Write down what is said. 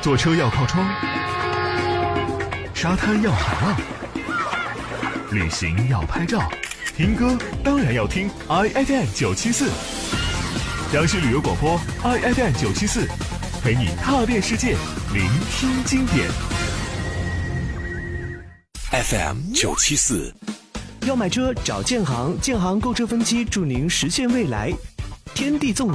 坐车要靠窗，沙滩要海浪，旅行要拍照，听歌当然要听 IFM 974，央视旅游广播 IFM 974，陪你踏遍世界，聆听经典。 FM 974， 要买车找建行，建行购车分期，助您实现未来。天地纵